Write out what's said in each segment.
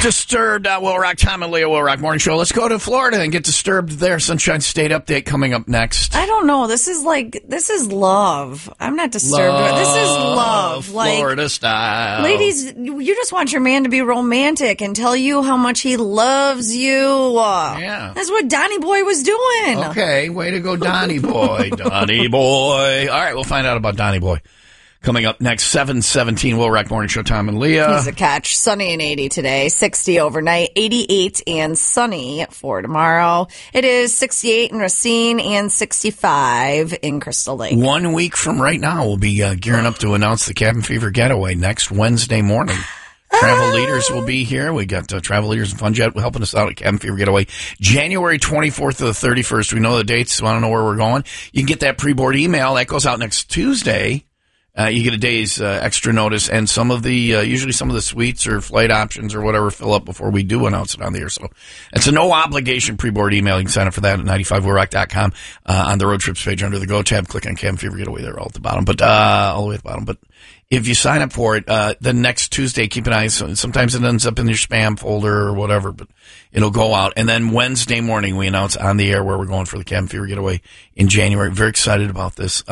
Disturbed, Will Rock, Tom and Leah, Will Rock Morning Show. Let's go to Florida and get disturbed there. Sunshine State update coming up next. I don't know. This is love. I'm not disturbed. This is love. Florida style. Ladies, you just want your man to be romantic and tell you how much he loves you. Yeah. That's what Donnie Boy was doing. Okay, way to go, Donnie Boy. Donnie Boy. All right, we'll find out about Donnie Boy. Coming up next, 7:17, Will Rock Morning Show, Tom and Leah. Here's a catch. Sunny and 80 today, 60 overnight, 88 and sunny for tomorrow. It is 68 in Racine and 65 in Crystal Lake. 1 week from right now, we'll be gearing up to announce the Cabin Fever Getaway next Wednesday morning. Travel leaders will be here. We got Travel Leaders and FunJet helping us out at Cabin Fever Getaway. January 24th to the 31st. We know the dates. Want to know where we're going? You can get that pre-board email. That goes out next Tuesday. You get a day's extra notice, and some of the usually some of the suites or flight options or whatever fill up before we do announce it on the air. So it's a no-obligation pre-board email. You can sign up for that at 95willrock.com on the road trips page under the Go tab. Click on Cabin Fever Getaway there all at the bottom, but all the way at the bottom. But if you sign up for it, the next Tuesday, keep an eye. Sometimes it ends up in your spam folder or whatever, but it'll go out. And then Wednesday morning, we announce on the air where we're going for the Cabin Fever Getaway in January. Very excited about this.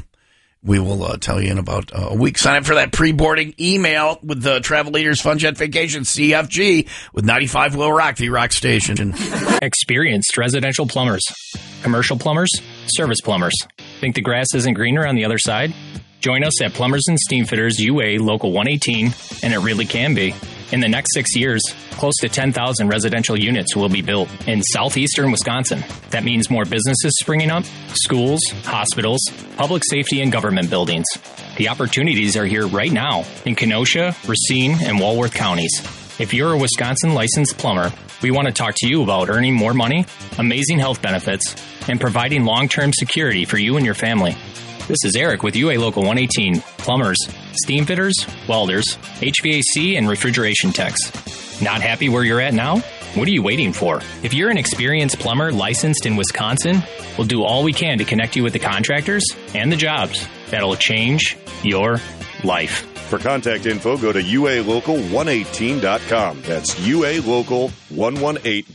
We will tell you in about a week. Sign up for that pre-boarding email with the Travel Leaders FunJet Vacation, CFG, with 95 Will Rock, the rock station. Experienced residential plumbers, commercial plumbers, service plumbers. Think the grass isn't greener on the other side? Join us at Plumbers and Steamfitters UA Local 118, and it really can be. In the next 6 years, close to 10,000 residential units will be built in southeastern Wisconsin. That means more businesses springing up, schools, hospitals, public safety, and government buildings. The opportunities are here right now in Kenosha, Racine, and Walworth counties. If you're a Wisconsin licensed plumber, we want to talk to you about earning more money, amazing health benefits, and providing long-term security for you and your family. This is Eric with UA Local 118, plumbers, steam fitters, welders, HVAC, and refrigeration techs. Not happy where you're at now? What are you waiting for? If you're an experienced plumber licensed in Wisconsin, we'll do all we can to connect you with the contractors and the jobs that'll change your life. For contact info, go to ualocal118.com. That's ualocal118.com.